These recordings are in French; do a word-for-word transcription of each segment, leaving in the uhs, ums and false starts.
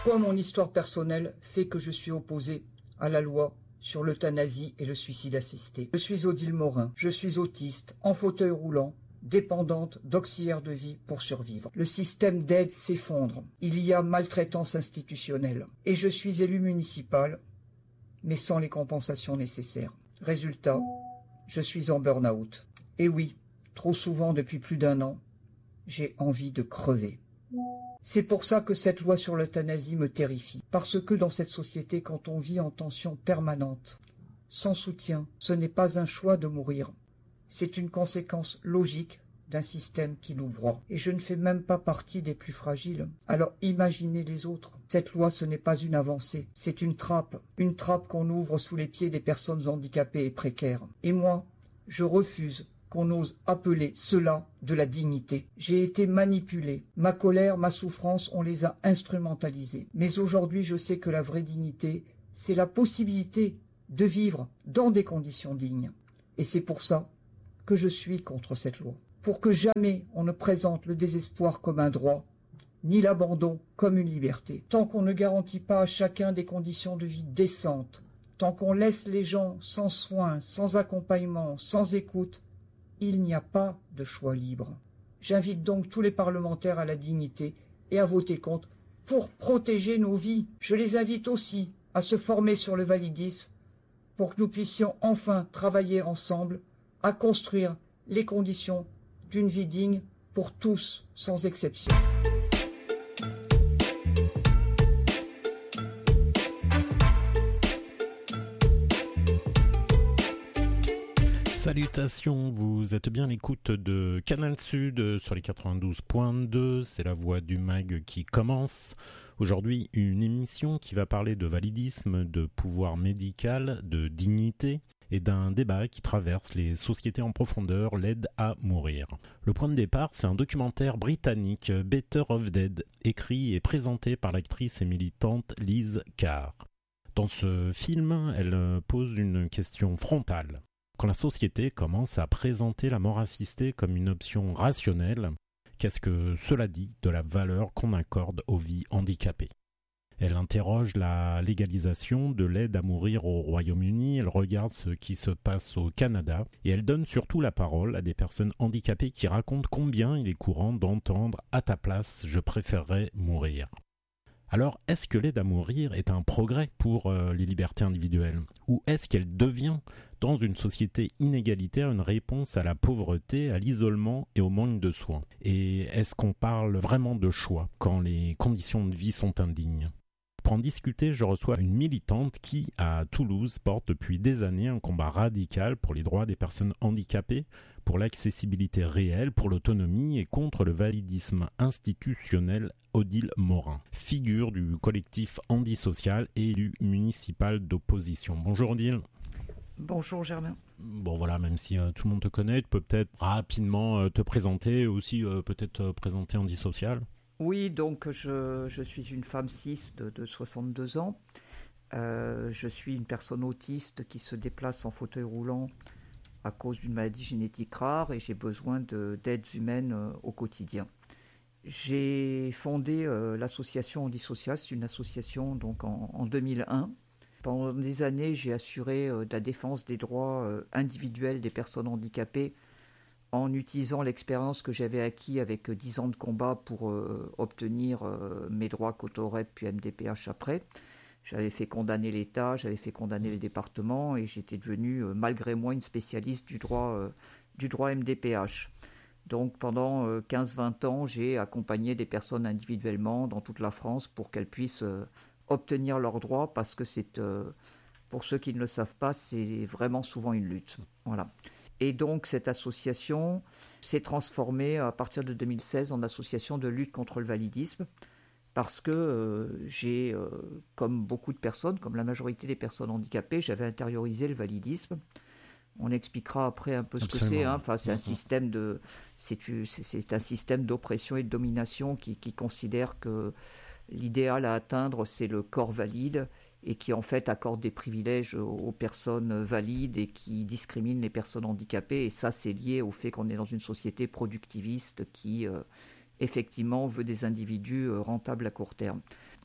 Pourquoi mon histoire personnelle fait que je suis opposé à la loi sur l'euthanasie et le suicide assisté. Je suis Odile Morin, je suis autiste, en fauteuil roulant, dépendante d'auxiliaires de vie pour survivre. Le système d'aide s'effondre. Il y a maltraitance institutionnelle. Et je suis élu municipal, mais sans les compensations nécessaires. Résultat, je suis en burn-out. Et oui, trop souvent depuis plus d'un an, j'ai envie de crever. C'est pour ça que cette loi sur l'euthanasie me terrifie. Parce que dans cette société, quand on vit en tension permanente, sans soutien, ce n'est pas un choix de mourir. C'est une conséquence logique d'un système qui nous broie. Et je ne fais même pas partie des plus fragiles. Alors imaginez les autres. Cette loi, ce n'est pas une avancée, c'est une trappe. Une trappe qu'on ouvre sous les pieds des personnes handicapées et précaires. Et moi, je refuse qu'on ose appeler cela de la dignité. J'ai été manipulé. Ma colère, ma souffrance, on les a instrumentalisées. Mais aujourd'hui, je sais que la vraie dignité, c'est la possibilité de vivre dans des conditions dignes. Et c'est pour ça que je suis contre cette loi. Pour que jamais on ne présente le désespoir comme un droit, ni l'abandon comme une liberté. Tant qu'on ne garantit pas à chacun des conditions de vie décentes, tant qu'on laisse les gens sans soins, sans accompagnement, sans écoute, il n'y a pas de choix libre. J'invite donc tous les parlementaires à la dignité et à voter contre pour protéger nos vies. Je les invite aussi à se former sur le validisme pour que nous puissions enfin travailler ensemble à construire les conditions d'une vie digne pour tous, sans exception. Salutations, vous êtes bien à l'écoute de Canal Sud sur les quatre-vingt-douze virgule deux, c'est la voix du mag qui commence. Aujourd'hui, une émission qui va parler de validisme, de pouvoir médical, de dignité et d'un débat qui traverse les sociétés en profondeur, l'aide à mourir. Le point de départ, c'est un documentaire britannique, Better Off Dead, écrit et présenté par l'actrice et militante Liz Carr. Dans ce film, elle pose une question frontale. Quand la société commence à présenter la mort assistée comme une option rationnelle, qu'est-ce que cela dit de la valeur qu'on accorde aux vies handicapées ? Elle interroge la légalisation de l'aide à mourir au Royaume-Uni, elle regarde ce qui se passe au Canada et elle donne surtout la parole à des personnes handicapées qui racontent combien il est courant d'entendre « à ta place, je préférerais mourir ». Alors, est-ce que l'aide à mourir est un progrès pour euh, les libertés individuelles ? Ou est-ce qu'elle devient, dans une société inégalitaire, une réponse à la pauvreté, à l'isolement et au manque de soins ? Et est-ce qu'on parle vraiment de choix quand les conditions de vie sont indignes ? Pour en discuter, je reçois une militante qui, à Toulouse, porte depuis des années un combat radical pour les droits des personnes handicapées, pour l'accessibilité réelle, pour l'autonomie et contre le validisme institutionnel. Odile Morin, figure du collectif Handisocial et élu municipal d'opposition. Bonjour Odile. Bonjour Germain. Bon voilà, même si euh, tout le monde te connaît, tu peux peut-être rapidement euh, te présenter et aussi euh, peut-être euh, présenter Handisocial. Oui, donc je, je suis une femme cis de, de soixante-deux ans. Euh, je suis une personne autiste qui se déplace en fauteuil roulant à cause d'une maladie génétique rare et j'ai besoin de, d'aides humaines euh, au quotidien. J'ai fondé euh, l'association Handisocial, c'est une association donc en, en deux mille un. Pendant des années, j'ai assuré euh, la défense des droits euh, individuels des personnes handicapées en utilisant l'expérience que j'avais acquis avec dix ans de combat pour euh, obtenir euh, mes droits Cotorep puis M D P H après. J'avais fait condamner l'État, j'avais fait condamner le département et j'étais devenu, euh, malgré moi, une spécialiste du droit, euh, du droit M D P H. Donc pendant euh, quinze vingt ans, j'ai accompagné des personnes individuellement dans toute la France pour qu'elles puissent euh, obtenir leurs droits parce que c'est, euh, pour ceux qui ne le savent pas, c'est vraiment souvent une lutte. Voilà. Et donc cette association s'est transformée à partir de deux mille seize en association de lutte contre le validisme parce que euh, j'ai, euh, comme beaucoup de personnes, comme la majorité des personnes handicapées, j'avais intériorisé le validisme. On expliquera après un peu ce Absolument. que c'est. Hein. Enfin, c'est un système de, c'est, c'est, c'est un système d'oppression et de domination qui, qui considère que l'idéal à atteindre, c'est le corps valide et qui en fait accorde des privilèges aux personnes valides et qui discrimine les personnes handicapées. Et ça, c'est lié au fait qu'on est dans une société productiviste qui, euh, effectivement, veut des individus euh, rentables à court terme.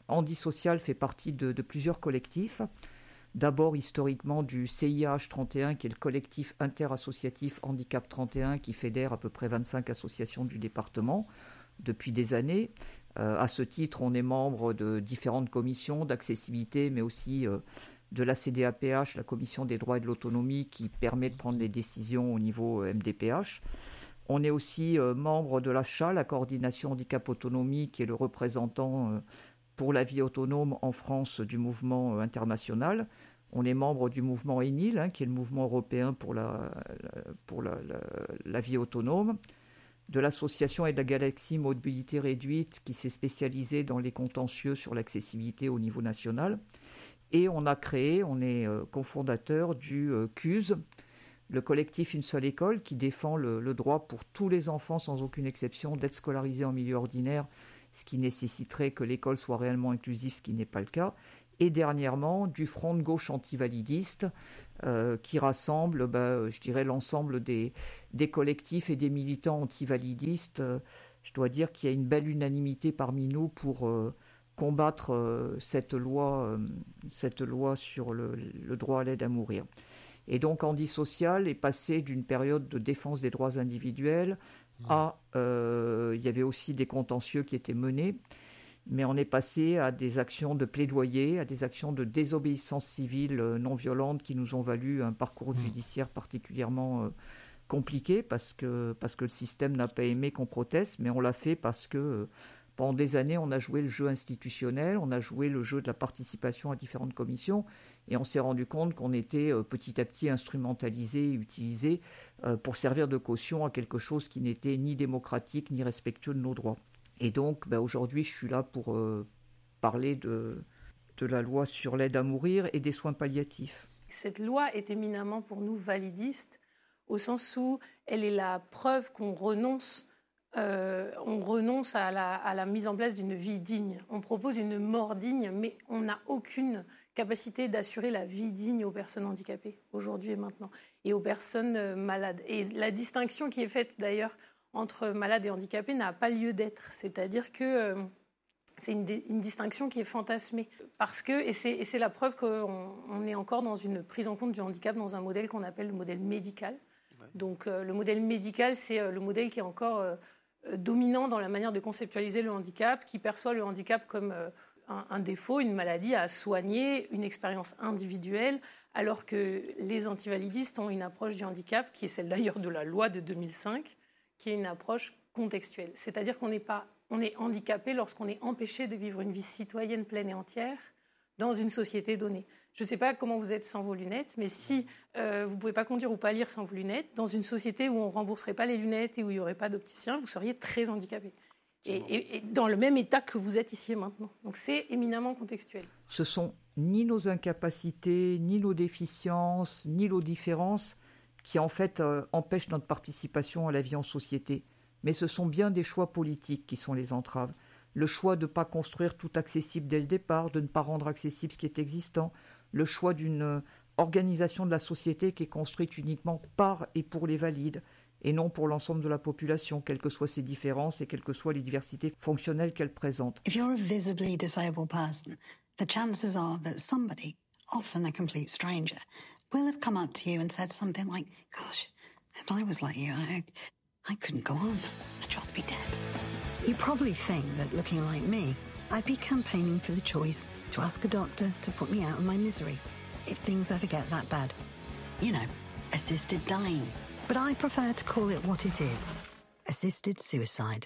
Handisocial fait partie de, de plusieurs collectifs. D'abord, historiquement, du C I H trente et un, qui est le collectif interassociatif Handicap trente et un, qui fédère à peu près vingt-cinq associations du département depuis des années. Euh, à ce titre, on est membre de différentes commissions d'accessibilité, mais aussi euh, de la C D A P H, la Commission des droits et de l'autonomie, qui permet de prendre les décisions au niveau M D P H. On est aussi euh, membre de l'A C H A, la Coordination Handicap Autonomie, qui est le représentant euh, pour la vie autonome en France du mouvement euh, international. On est membre du mouvement E N I L, hein, qui est le mouvement européen pour la, la, pour la, la, la vie autonome, de l'association et de la Galaxie Mobilité Réduite, qui s'est spécialisée dans les contentieux sur l'accessibilité au niveau national. Et on a créé, on est euh, cofondateur du euh, C U S, le collectif Une seule école, qui défend le, le droit pour tous les enfants, sans aucune exception, d'être scolarisés en milieu ordinaire, ce qui nécessiterait que l'école soit réellement inclusive, ce qui n'est pas le cas. Et dernièrement, du Front de gauche antivalidiste, euh, qui rassemble, bah, je dirais, l'ensemble des, des collectifs et des militants antivalidistes. Euh, je dois dire qu'il y a une belle unanimité parmi nous pour euh, combattre euh, cette loi, euh, cette loi sur le, le droit à l'aide à mourir. Et donc, Handisocial est passé d'une période de défense des droits individuels mmh. à... Euh, il y avait aussi des contentieux qui étaient menés, mais on est passé à des actions de plaidoyer, à des actions de désobéissance civile non violente qui nous ont valu un parcours mmh. judiciaire particulièrement euh, compliqué parce que, parce que le système n'a pas aimé qu'on proteste, mais on l'a fait parce que euh, pendant des années, on a joué le jeu institutionnel, on a joué le jeu de la participation à différentes commissions, et on s'est rendu compte qu'on était euh, petit à petit instrumentalisé et utilisé euh, pour servir de caution à quelque chose qui n'était ni démocratique ni respectueux de nos droits. Et donc, ben, aujourd'hui, je suis là pour euh, parler de, de la loi sur l'aide à mourir et des soins palliatifs. Cette loi est éminemment pour nous validiste, au sens où elle est la preuve qu'on renonce, euh, on renonce à la, à la mise en place d'une vie digne. On propose une mort digne, mais on n'a aucune capacité d'assurer la vie digne aux personnes handicapées, aujourd'hui et maintenant, et aux personnes malades. Et la distinction qui est faite, d'ailleurs, entre malades et handicapés n'a pas lieu d'être. C'est-à-dire que euh, c'est une, une distinction qui est fantasmée. Parce que, et c'est, et c'est la preuve qu'on on est encore dans une prise en compte du handicap dans un modèle qu'on appelle le modèle médical. Ouais. Donc euh, le modèle médical, c'est euh, le modèle qui est encore euh, dominant dans la manière de conceptualiser le handicap, qui perçoit le handicap comme euh, un, un défaut, une maladie à soigner, une expérience individuelle, alors que les antivalidistes ont une approche du handicap, qui est celle d'ailleurs de la loi de deux mille cinq, qui est une approche contextuelle. C'est-à-dire qu'on n'est pas, on est handicapé lorsqu'on est empêché de vivre une vie citoyenne pleine et entière dans une société donnée. Je ne sais pas comment vous êtes sans vos lunettes, mais si euh, vous ne pouvez pas conduire ou pas lire sans vos lunettes, dans une société où on ne rembourserait pas les lunettes et où il n'y aurait pas d'opticien, vous seriez très handicapé. Et, et, et dans le même état que vous êtes ici et maintenant. Donc c'est éminemment contextuel. Ce sont ni nos incapacités, ni nos déficiences, ni nos différences qui en fait euh, empêchent notre participation à la vie en société. Mais ce sont bien des choix politiques qui sont les entraves. Le choix de ne pas construire tout accessible dès le départ, de ne pas rendre accessible ce qui est existant, le choix d'une euh, organisation de la société qui est construite uniquement par et pour les valides, et non pour l'ensemble de la population, quelles que soient ses différences et quelles que soient les diversités fonctionnelles qu'elle présente. If you're a visibly disabled person, the chances are that somebody, often a complete stranger, will have come up to you and said something like, gosh, if I was like you, I, I couldn't go on. I'd rather be dead. You probably think that looking like me, I'd be campaigning for the choice to ask a doctor to put me out of my misery if things ever get that bad. You know, assisted dying. But I prefer to call it what it is, assisted suicide.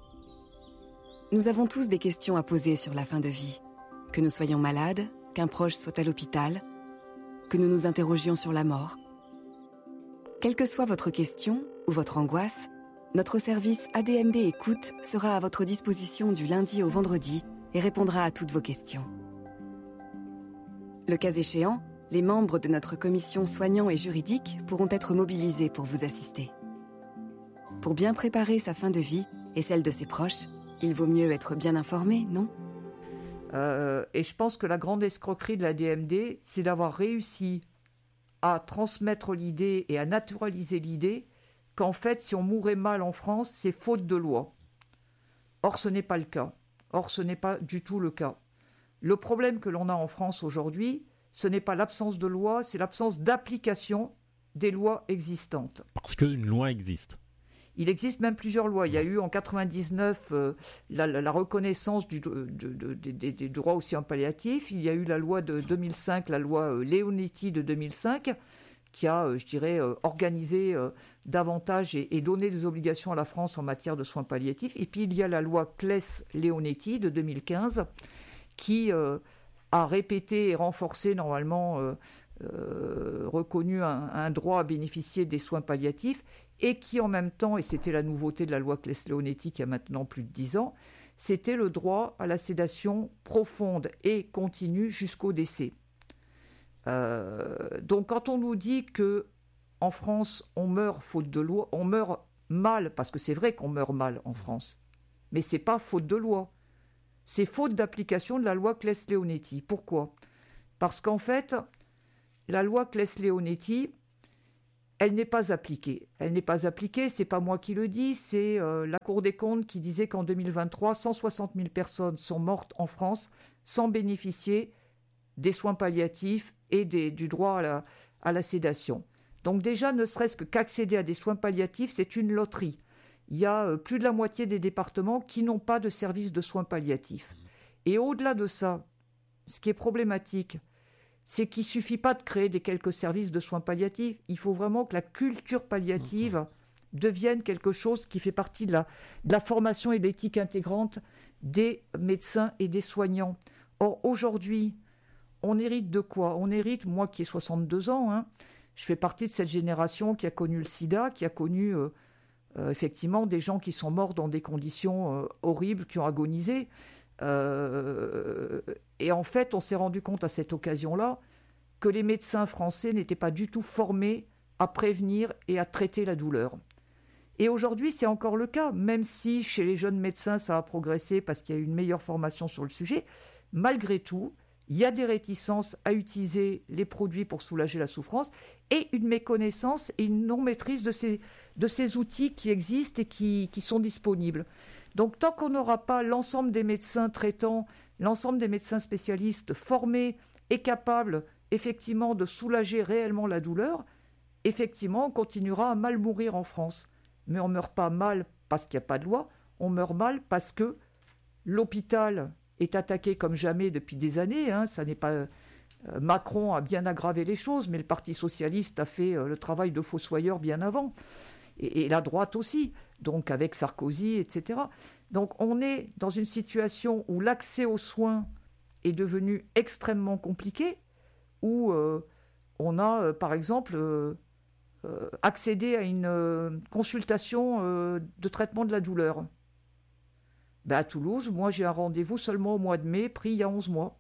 Nous avons tous des questions à poser sur la fin de vie. Que nous soyons malades, qu'un proche soit à l'hôpital, que nous nous interrogions sur la mort. Quelle que soit votre question ou votre angoisse, notre service A D M D Écoute sera à votre disposition du lundi au vendredi et répondra à toutes vos questions. Le cas échéant, les membres de notre commission soignants et juridique pourront être mobilisés pour vous assister. Pour bien préparer sa fin de vie et celle de ses proches, il vaut mieux être bien informé, non ? Euh, et je pense que la grande escroquerie de l'A D M D, c'est d'avoir réussi à transmettre l'idée et à naturaliser l'idée qu'en fait, si on mourait mal en France, c'est faute de loi. Or, ce n'est pas le cas. Or, ce n'est pas du tout le cas. Le problème que l'on a en France aujourd'hui, ce n'est pas l'absence de loi, c'est l'absence d'application des lois existantes. Parce qu'une loi existe. Il existe même plusieurs lois. Il y a eu en quatre-vingt-dix-neuf euh, la, la, la reconnaissance du, de, de, de, de, des droits aux soins palliatifs. Il y a eu la loi de deux mille cinq, la loi euh, Leonetti de deux mille cinq, qui a, euh, je dirais, euh, organisé euh, davantage et, et donné des obligations à la France en matière de soins palliatifs. Et puis il y a la loi Claes-Leonetti de deux mille quinze, qui euh, a répété et renforcé normalement, euh, euh, reconnu un, un droit à bénéficier des soins palliatifs, et qui en même temps, et c'était la nouveauté de la loi Claes-Leonetti qui a maintenant plus de dix ans, c'était le droit à la sédation profonde et continue jusqu'au décès. Euh, donc quand on nous dit que en France on meurt faute de loi, on meurt mal, parce que c'est vrai qu'on meurt mal en France, mais c'est pas faute de loi, c'est faute d'application de la loi Claes-Leonetti. Pourquoi ? Parce qu'en fait, la loi Claes-Leonetti, elle n'est pas appliquée. Elle n'est pas appliquée, c'est pas moi qui le dis, c'est euh, la Cour des comptes qui disait qu'en deux mille vingt-trois, cent soixante mille personnes sont mortes en France sans bénéficier des soins palliatifs et des, du droit à la, à la sédation. Donc déjà, ne serait-ce que qu'accéder à des soins palliatifs, c'est une loterie. Il y a euh, plus de la moitié des départements qui n'ont pas de service de soins palliatifs. Et au-delà de ça, ce qui est problématique, c'est qu'il ne suffit pas de créer des quelques services de soins palliatifs. Il faut vraiment que la culture palliative mmh. devienne quelque chose qui fait partie de la, de la formation et de l'éthique intégrante des médecins et des soignants. Or, aujourd'hui, on hérite de quoi ? On hérite, moi qui ai soixante-deux ans, hein, je fais partie de cette génération qui a connu le sida, qui a connu euh, euh, effectivement des gens qui sont morts dans des conditions euh, horribles, qui ont agonisé. Euh, et en fait, on s'est rendu compte à cette occasion-là que les médecins français n'étaient pas du tout formés à prévenir et à traiter la douleur. Et aujourd'hui, c'est encore le cas, même si chez les jeunes médecins, ça a progressé parce qu'il y a eu une meilleure formation sur le sujet. Malgré tout, il y a des réticences à utiliser les produits pour soulager la souffrance et une méconnaissance et une non-maîtrise de ces, de ces outils qui existent et qui, qui sont disponibles. Donc tant qu'on n'aura pas l'ensemble des médecins traitants, l'ensemble des médecins spécialistes formés et capables effectivement de soulager réellement la douleur, effectivement on continuera à mal mourir en France. Mais on ne meurt pas mal parce qu'il n'y a pas de loi, on meurt mal parce que l'hôpital est attaqué comme jamais depuis des années. Hein, ça n'est pas... Euh, Macron a bien aggravé les choses, mais le Parti socialiste a fait euh, le travail de fossoyeur bien avant. Et, et la droite aussi, donc avec Sarkozy, et cetera. Donc on est dans une situation où l'accès aux soins est devenu extrêmement compliqué, où euh, on a, euh, par exemple, euh, euh, accédé à une euh, consultation euh, de traitement de la douleur. Ben, à Toulouse, moi j'ai un rendez-vous seulement au mois de mai, pris il y a onze mois.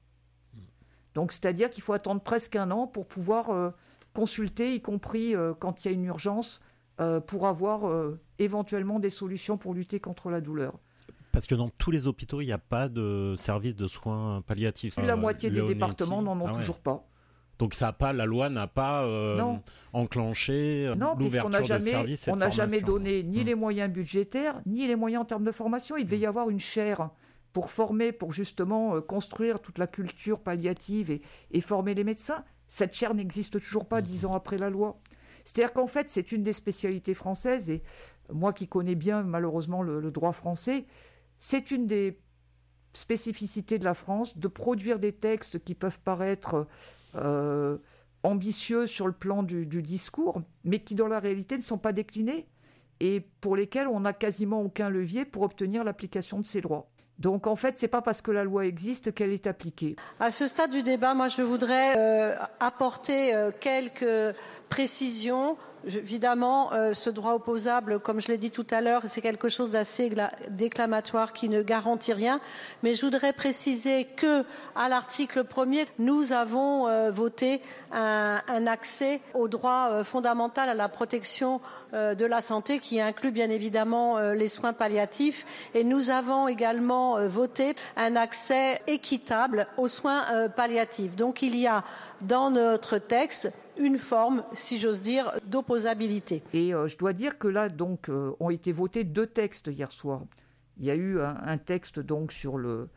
Donc c'est-à-dire qu'il faut attendre presque un an pour pouvoir euh, consulter, y compris euh, quand il y a une urgence, Euh, pour avoir euh, éventuellement des solutions pour lutter contre la douleur. Parce que dans tous les hôpitaux, il n'y a pas de service de soins palliatifs. Plus de la moitié des départements n'en ont ah ouais. toujours pas. Donc ça a pas, la loi n'a pas euh, enclenché non, l'ouverture jamais, de services et on de n'a formation. jamais donné ni mmh. les moyens budgétaires, ni les moyens en termes de formation. Il devait mmh. y avoir une chaire pour former, pour justement euh, construire toute la culture palliative et, et former les médecins. Cette chaire n'existe toujours pas mmh. dix ans après la loi. C'est-à-dire qu'en fait, c'est une des spécialités françaises, et moi qui connais bien malheureusement le, le droit français, c'est une des spécificités de la France de produire des textes qui peuvent paraître euh, ambitieux sur le plan du, du discours, mais qui dans la réalité ne sont pas déclinés et pour lesquels on n'a quasiment aucun levier pour obtenir l'application de ces droits. Donc en fait, ce n'est pas parce que la loi existe qu'elle est appliquée. À ce stade du débat, moi je voudrais euh, apporter euh, quelques précisions. Évidemment, euh, ce droit opposable, comme je l'ai dit tout à l'heure, c'est quelque chose d'assez déclamatoire qui ne garantit rien. Mais je voudrais préciser que, à l'article premier, nous avons euh, voté un, un accès au droit euh, fondamental à la protection euh, de la santé, qui inclut bien évidemment euh, les soins palliatifs. Et nous avons également euh, voté un accès équitable aux soins euh, palliatifs. Donc il y a dans notre texte une forme, si j'ose dire, d'opposabilité. Et euh, je dois dire que là, donc, euh, ont été votés deux textes hier soir. Il y a eu un, un texte donc sur le,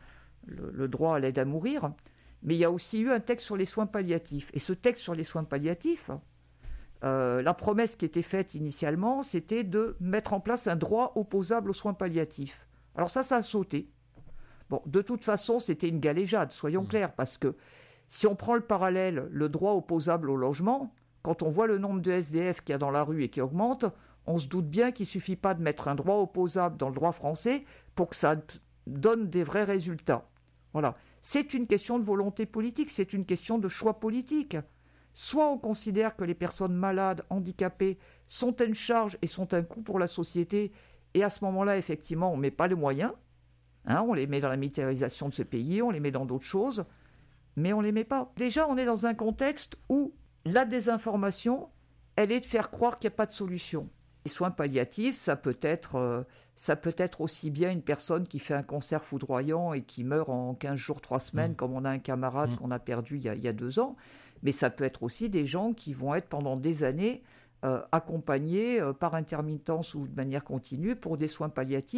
le, le droit à l'aide à mourir, mais il y a aussi eu un texte sur les soins palliatifs. Et ce texte sur les soins palliatifs, euh, la promesse qui était faite initialement, c'était de mettre en place un droit opposable aux soins palliatifs. Alors ça, ça a sauté. Bon, de toute façon, c'était une galéjade, soyons mmh. clairs, parce que si on prend le parallèle, le droit opposable au logement, quand on voit le nombre de S D F qu'il y a dans la rue et qui augmente, on se doute bien qu'il ne suffit pas de mettre un droit opposable dans le droit français pour que ça donne des vrais résultats. Voilà. C'est une question de volonté politique, c'est une question de choix politique. Soit on considère que les personnes malades, handicapées, sont une charge et sont un coût pour la société, et à ce moment-là, effectivement, on ne met pas les moyens. Hein, on les met dans la militarisation de ce pays, on les met dans d'autres choses, mais on ne les met pas. Déjà, on est dans un contexte où la désinformation, elle est de faire croire qu'il n'y a pas de solution. Les soins palliatifs, ça peut être, euh, ça peut être aussi bien une personne qui fait un cancer foudroyant et qui meurt en quinze jours, trois semaines, mmh. comme on a un camarade mmh. qu'on a perdu il y a, il y a deux ans, mais ça peut être aussi des gens qui vont être pendant des années euh, accompagnés euh, par intermittence ou de manière continue pour des soins palliatifs